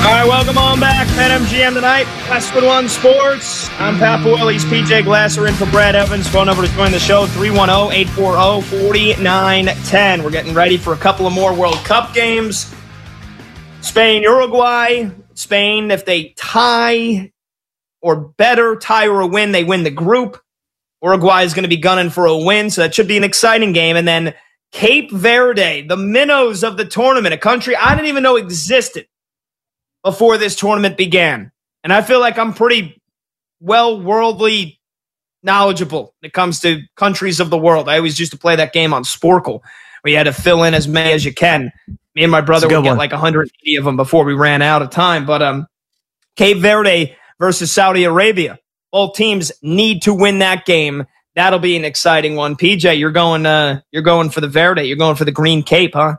All right, welcome on back. BetMGM tonight. Westwood One Sports. I'm Pat Boyle. He's PJ Glasser in for Brad Evans. Phone number to join the show, 310-840-4910. We're getting ready for a couple of more World Cup games. Spain, Uruguay. Spain, if they tie or better, tie or a win, they win the group. Uruguay is going to be gunning for a win, so that should be an exciting game. And then Cape Verde, the minnows of the tournament, a country I didn't even know existed before this tournament began. And I feel like I'm pretty well worldly knowledgeable when it comes to countries of the world. I always used to play that game on Sporkle, where you had to fill in as many as you can. Me and my brother would get like 180 of them before we ran out of time. But Cape Verde versus Saudi Arabia. Both teams need to win that game. That'll be an exciting one. PJ, you're going for the Verde. You're going for the Green Cape, huh?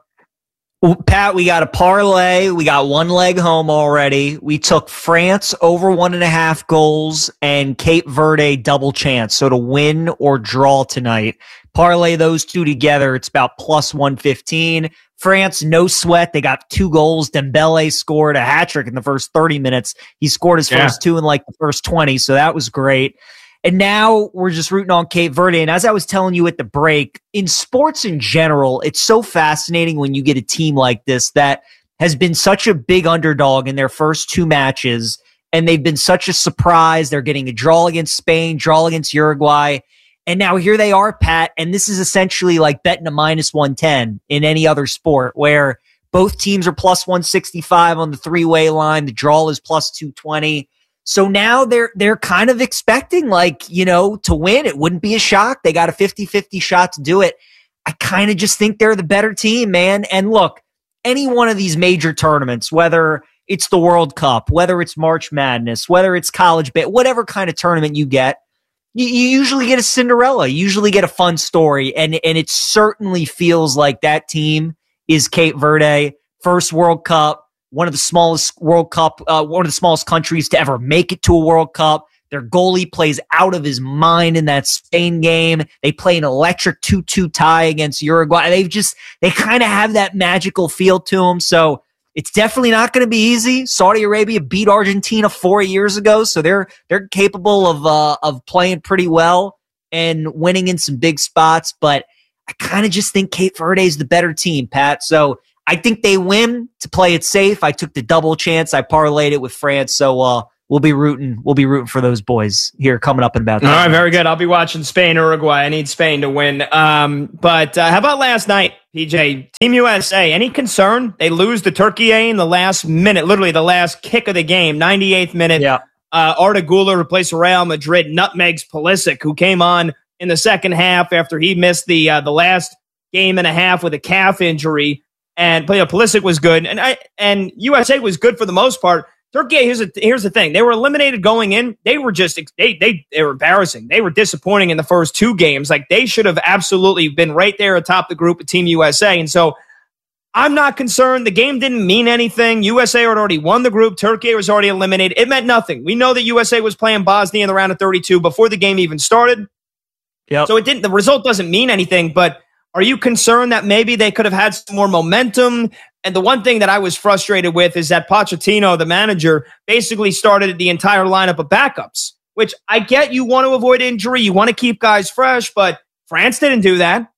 Pat, we got a parlay. We got one leg home already. We took France over 1.5 goals and Cape Verde double chance. So to win or draw tonight, parlay those two together, it's about plus 115. France, no sweat. They got 2 goals. Dembele scored a hat trick in the first 30 minutes. He scored his first 2 in like the first 20. So that was great. And now we're just rooting on Cape Verde. And as I was telling you at the break, in sports in general, it's so fascinating when you get a team like this that has been such a big underdog in their first 2 matches, and they've been such a surprise. They're getting a draw against Spain, draw against Uruguay. And now here they are, Pat, and this is essentially like betting a minus 110 in any other sport, where both teams are plus 165 on the 3-way line. The draw is plus 220. So now they're kind of expecting, like, you know, to win. It wouldn't be a shock. They got a 50-50 shot to do it. I kind of just think they're the better team, man. And look, any one of these major tournaments, whether it's the World Cup, whether it's March Madness, whether it's college, whatever kind of tournament you get, you usually get a Cinderella. You usually get a fun story. And it certainly feels like that team is Cape Verde, first World Cup. One of the smallest countries to ever make it to a World Cup. Their goalie plays out of his mind in that Spain game. They play an electric 2-2 tie against Uruguay. They kind of have that magical feel to them. So it's definitely not going to be easy. Saudi Arabia beat Argentina 4 years ago, so they're capable of playing pretty well and winning in some big spots. But I kind of just think Cape Verde is the better team, Pat. So I think they win to play it safe. I took the double chance. I parlayed it with France. So we'll be rooting for those boys here coming up in about 10 All right, minutes. very good. I'll be watching Spain, Uruguay. I need Spain to win. But how about last night, PJ? Team USA, any concern? They lose to Turkey in the last minute, literally the last kick of the game, 98th minute. Yeah. Arda Güler replaced Real Madrid, nutmegs Pulisic, who came on in the second half after he missed the last game and a half with a calf injury. And Pulisic was good, and USA was good for the most part. Turkey, here's the thing: they were eliminated going in. They were they were embarrassing. They were disappointing in the first 2 games. Like, they should have absolutely been right there atop the group of Team USA. And so I'm not concerned. The game didn't mean anything. USA had already won the group. Turkey was already eliminated. It meant nothing. We know that USA was playing Bosnia in the round of 32 before the game even started. Yep. So the result doesn't mean anything, but are you concerned that maybe they could have had some more momentum? And the one thing that I was frustrated with is that Pochettino, the manager, basically started the entire lineup of backups, which I get. You want to avoid injury. You want to keep guys fresh, but France didn't do that.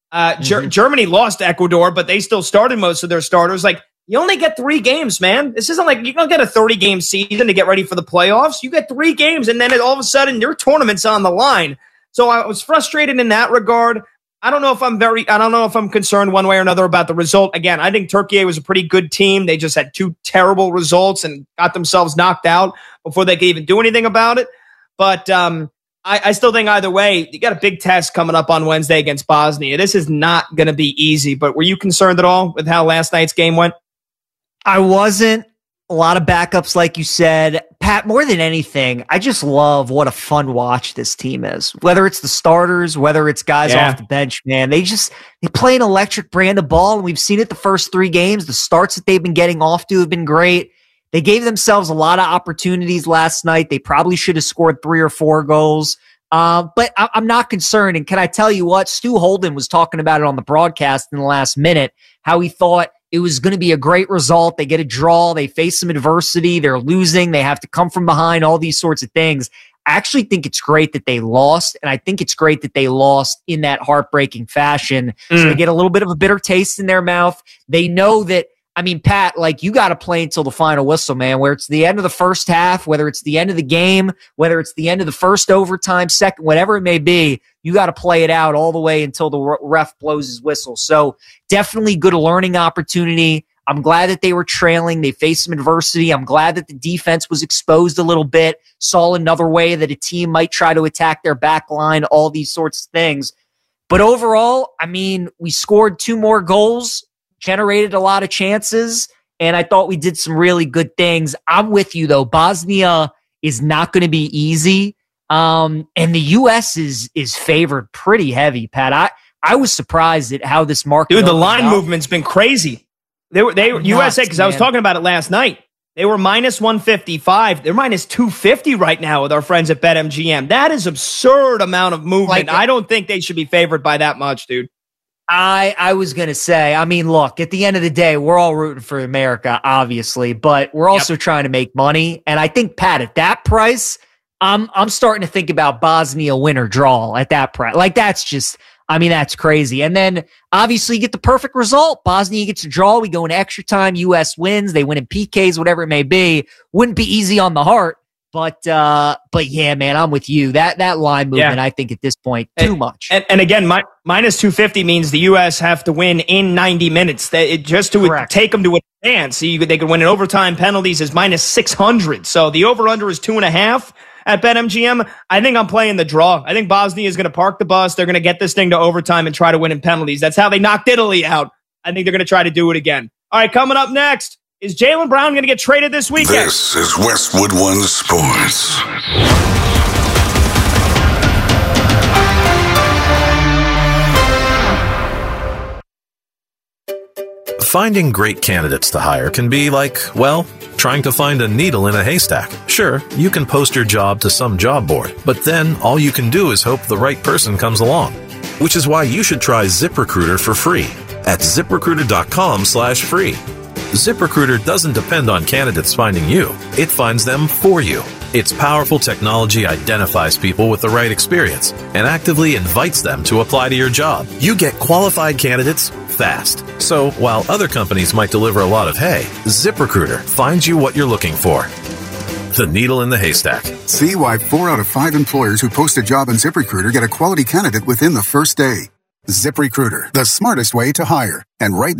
Germany lost to Ecuador, but they still started most of their starters. Like, you only get 3 games, man. This isn't like you don't get a 30-game season to get ready for the playoffs. You get 3 games, and then all of a sudden your tournament's on the line. So I was frustrated in that regard. I don't know if I'm concerned one way or another about the result. Again, I think Turkey was a pretty good team. They just had 2 terrible results and got themselves knocked out before they could even do anything about it. But I still think either way, you got a big test coming up on Wednesday against Bosnia. This is not going to be easy. But were you concerned at all with how last night's game went? I wasn't. A lot of backups, like you said. Pat, more than anything, I just love what a fun watch this team is. Whether it's the starters, whether it's guys off the bench, man, they play an electric brand of ball, and we've seen it the first 3 games. The starts that they've been getting off to have been great. They gave themselves a lot of opportunities last night. They probably should have scored 3 or 4 goals. But I'm not concerned. And can I tell you what? Stu Holden was talking about it on the broadcast in the last minute, how he thought it was going to be a great result. They get a draw. They face some adversity. They're losing. They have to come from behind, all these sorts of things. I actually think it's great that they lost, and I think it's great that they lost in that heartbreaking fashion. So they get a little bit of a bitter taste in their mouth. They know that, I mean, Pat, like, you got to play until the final whistle, man, where it's the end of the first half, whether it's the end of the game, whether it's the end of the first overtime, second, whatever it may be, you got to play it out all the way until the ref blows his whistle. So definitely good learning opportunity. I'm glad that they were trailing. They faced some adversity. I'm glad that the defense was exposed a little bit, saw another way that a team might try to attack their back line, all these sorts of things. But overall, I mean, we scored 2 more goals, generated a lot of chances, and I thought we did some really good things. I'm with you, though. Bosnia is not going to be easy, and the U.S. is favored pretty heavy, Pat. I was surprised at how this market. Dude, the line movement's been crazy. They were USA, because I was talking about it last night. They were minus 155. They're minus 250 right now with our friends at BetMGM. That is absurd amount of movement. I don't think they should be favored by that much, dude. I was going to say, I mean, look, at the end of the day, we're all rooting for America, obviously, but we're also trying to make money. And I think, Pat, at that price, I'm starting to think about Bosnia win or draw at that price. Like, that's just, I mean, that's crazy. And then obviously you get the perfect result. Bosnia gets a draw. We go into extra time. U.S. wins. They win in PKs, whatever it may be. Wouldn't be easy on the heart. But yeah, man, I'm with you. That line movement, I think at this point, too much. And again, minus 250 means the U.S. have to win in 90 minutes. Just to take them to advance. So they could win in overtime. Penalties is minus 600. So the over-under is 2.5 at BetMGM. I think I'm playing the draw. I think Bosnia is going to park the bus. They're going to get this thing to overtime and try to win in penalties. That's how they knocked Italy out. I think they're going to try to do it again. All right, coming up next. Is Jaylen Brown going to get traded this weekend? This is Westwood One Sports. Finding great candidates to hire can be like, well, trying to find a needle in a haystack. Sure, you can post your job to some job board, but then all you can do is hope the right person comes along. Which is why you should try ZipRecruiter for free at ZipRecruiter.com/free. ZipRecruiter doesn't depend on candidates finding you. It finds them for you. Its powerful technology identifies people with the right experience and actively invites them to apply to your job. You get qualified candidates fast. So while other companies might deliver a lot of hay, ZipRecruiter finds you what you're looking for. The needle in the haystack. See why 4 out of 5 employers who post a job on ZipRecruiter get a quality candidate within the first day. ZipRecruiter, the smartest way to hire. And right now,